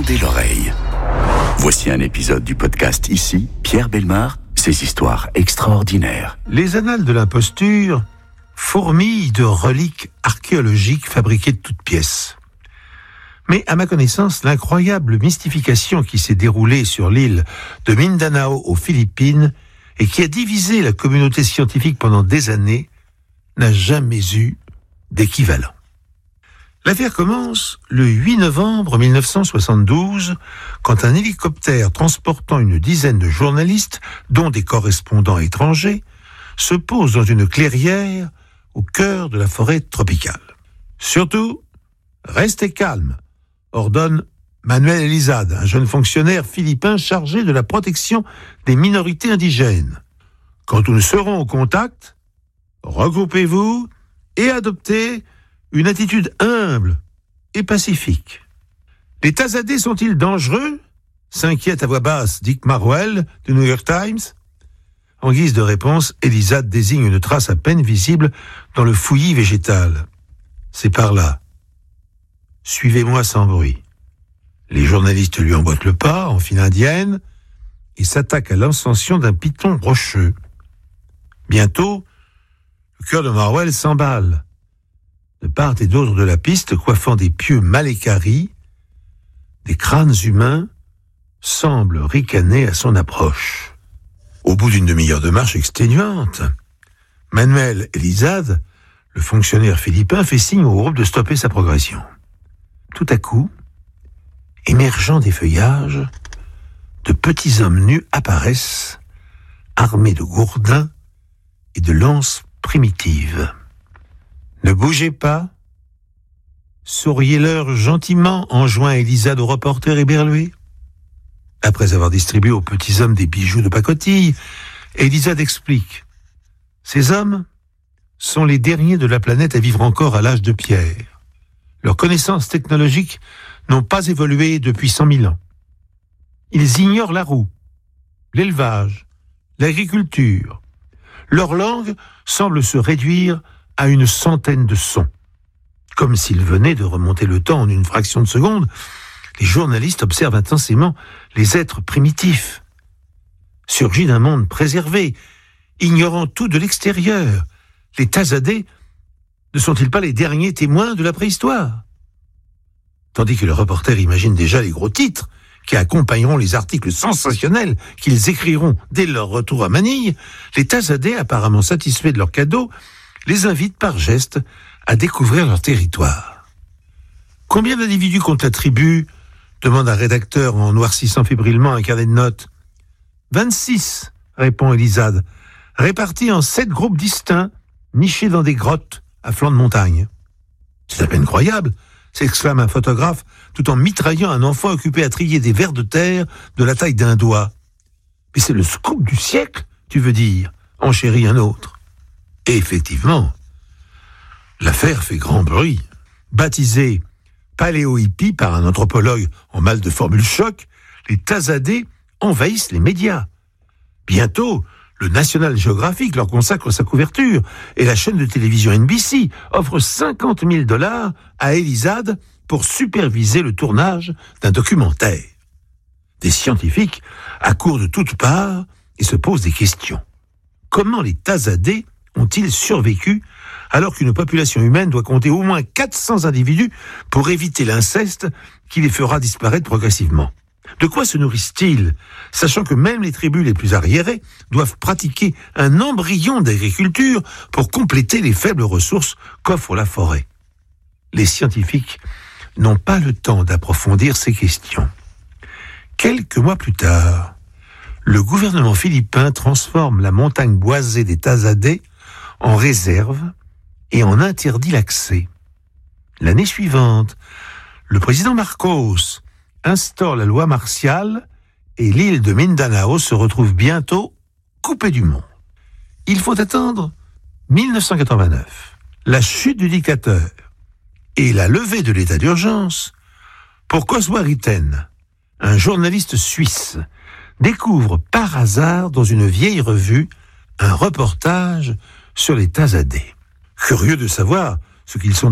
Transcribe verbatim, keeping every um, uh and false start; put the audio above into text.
Tendez l'oreille. Voici un épisode du podcast Ici, Pierre Bellemare, ses histoires extraordinaires. Les annales de l'imposture fourmillent de reliques archéologiques fabriquées de toutes pièces. Mais à ma connaissance, l'incroyable mystification qui s'est déroulée sur l'île de Mindanao aux Philippines et qui a divisé la communauté scientifique pendant des années n'a jamais eu d'équivalent. L'affaire commence le huit novembre mille neuf cent soixante-douze, quand un hélicoptère transportant une dizaine de journalistes, dont des correspondants étrangers, se pose dans une clairière au cœur de la forêt tropicale. Surtout, restez calmes, ordonne Manuel Elizalde, un jeune fonctionnaire philippin chargé de la protection des minorités indigènes. Quand nous serons au contact, regroupez-vous et adoptez une attitude humble et pacifique. Les Tazadés sont-ils dangereux ? S'inquiète à voix basse Dick Marwell du New York Times. En guise de réponse, Elizalde désigne une trace à peine visible dans le fouillis végétal. C'est par là. Suivez-moi sans bruit. Les journalistes lui emboîtent le pas en file indienne et s'attaquent à l'ascension d'un piton rocheux. Bientôt, le cœur de Marwell s'emballe. De part et d'autre de la piste, coiffant des pieux mal équarris, des crânes humains semblent ricaner à son approche. Au bout d'une demi-heure de marche exténuante, Manuel Elizalde, le fonctionnaire philippin, fait signe au groupe de stopper sa progression. Tout à coup, émergeant des feuillages, de petits hommes nus apparaissent, armés de gourdins et de lances primitives. Ne bougez pas, souriez-leur gentiment, enjoint Elizalde au reporter éberlué. Après avoir distribué aux petits hommes des bijoux de pacotille, Elizalde explique. Ces hommes sont les derniers de la planète à vivre encore à l'âge de pierre. Leurs connaissances technologiques n'ont pas évolué depuis cent mille ans. Ils ignorent la roue, l'élevage, l'agriculture. Leur langue semble se réduire à une centaine de sons. Comme s'ils venaient de remonter le temps en une fraction de seconde, les journalistes observent intensément les êtres primitifs, surgis d'un monde préservé, ignorant tout de l'extérieur. Les Tazadés ne sont-ils pas les derniers témoins de la préhistoire ? Tandis que le reporter imagine déjà les gros titres qui accompagneront les articles sensationnels qu'ils écriront dès leur retour à Manille, les Tazadés, apparemment satisfaits de leur cadeau, les invitent par geste à découvrir leur territoire. Combien d'individus compte la tribu ? Demande un rédacteur en noircissant fébrilement un carnet de notes. vingt-six, répond Elizalde, répartis en sept groupes distincts, nichés dans des grottes à flanc de montagne. C'est à peine croyable, s'exclame un photographe, tout en mitraillant un enfant occupé à trier des vers de terre de la taille d'un doigt. Mais c'est le scoop du siècle, tu veux dire, enchérit un autre. Et effectivement, l'affaire fait grand bruit. Baptisé paléo-hippie par un anthropologue en mal de formule choc, les Tazadés envahissent les médias. Bientôt, le National Geographic leur consacre sa couverture et la chaîne de télévision N B C offre cinquante mille dollars à Elizalde pour superviser le tournage d'un documentaire. Des scientifiques accourent de toutes parts et se posent des questions. Comment les Tazadés ont-ils survécu alors qu'une population humaine doit compter au moins quatre cents individus pour éviter l'inceste qui les fera disparaître progressivement ? De quoi se nourrissent-ils, sachant que même les tribus les plus arriérées doivent pratiquer un embryon d'agriculture pour compléter les faibles ressources qu'offre la forêt ? Les scientifiques n'ont pas le temps d'approfondir ces questions. Quelques mois plus tard, le gouvernement philippin transforme la montagne boisée des Tazadés en réserve et en interdit l'accès. L'année suivante, le président Marcos instaure la loi martiale et l'île de Mindanao se retrouve bientôt coupée du monde. Il faut attendre mille neuf cent quatre-vingt-neuf, la chute du dictateur et la levée de l'état d'urgence pour qu'Oswald Ritten, un journaliste suisse, découvre par hasard dans une vieille revue un reportage sur les Tazadés. Curieux de savoir ce qu'ils sont